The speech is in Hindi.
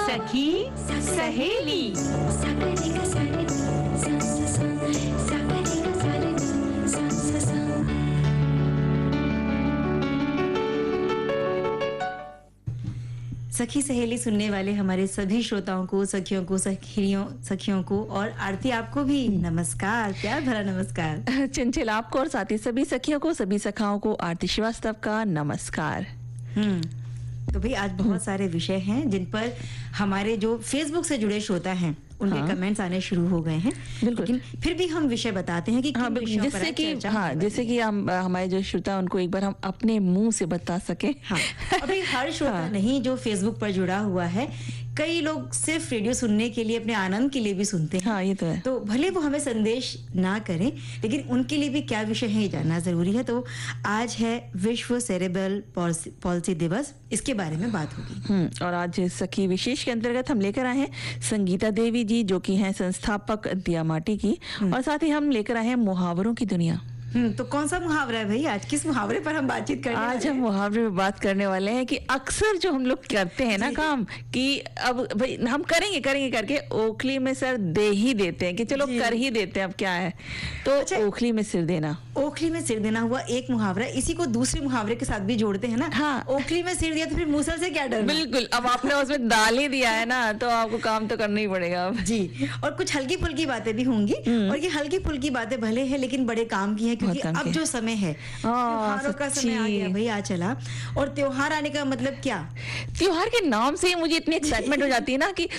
सखी सहेली। सखी सहेली सुनने वाले हमारे सभी श्रोताओं को, सखियों को, सखियों को और आरती आपको भी नमस्कार, प्यार भरा नमस्कार। चंचल आपको और साथ ही सभी सखियों को, सभी सखाओं को आरती श्रीवास्तव का नमस्कार। तो भाई आज बहुत सारे विषय हैं जिन पर हमारे जो फेसबुक से जुड़े श्रोता हैं उनके कमेंट्स आने शुरू हो गए हैं, लेकिन फिर भी हम विषय बताते हैं कि किन विषयों पर जैसे कि हम हमारे जो श्रोता उनको एक बार हम अपने मुंह से बता सके। हाँ, अभी हर श्रोता नहीं जो फेसबुक पर जुड़ा हुआ है, कई लोग सिर्फ रेडियो सुनने के लिए, अपने आनंद के लिए भी सुनते हैं। हाँ, ये तो है। तो भले वो हमें संदेश ना करें, लेकिन उनके लिए भी क्या विषय है ये जानना जरूरी है। तो आज है विश्व सेरेब्रल पॉल्सी दिवस, इसके बारे में बात होगी। और आज सखी विशेष के अंतर्गत हम लेकर आए हैं संगीता देवी जी, जो कि हैं संस्थापक दिया माटी की, और साथ ही हम लेकर आए हैं मुहावरों की दुनिया। तो कौन सा मुहावरा है भाई? आज किस मुहावरे पर हम बातचीत करने आज हम मुहावरे में बात करने वाले हैं कि अक्सर जो हम लोग करते हैं ना काम, कि अब भाई हम करेंगे करके ओखली में सर दे ही देते हैं कि चलो कर ही देते हैं, अब क्या है। तो अच्छा, ओखली में सिर देना, ओखली में सिर देना हुआ एक मुहावरा। इसी को दूसरे मुहावरे के साथ भी जोड़ते हैं ना। हाँ, ओखली में सिर दिया तो फिर मूसल से क्या डरना। बिल्कुल, अब आपने उसमें दाल ही दिया है ना, तो आपको काम तो करना ही पड़ेगा अब। जी, और कुछ हल्की फुल्की बातें भी होंगी, और ये हल्की फुल्की बातें भले है लेकिन बड़े काम की है, क्योंकि अब जो समय है त्योहारों का समय आ गया भाई, आ चला। और त्योहार आने का मतलब क्या? त्योहार के नाम से ही मुझे इतनी एक्साइटमेंट हो जाती है ना कि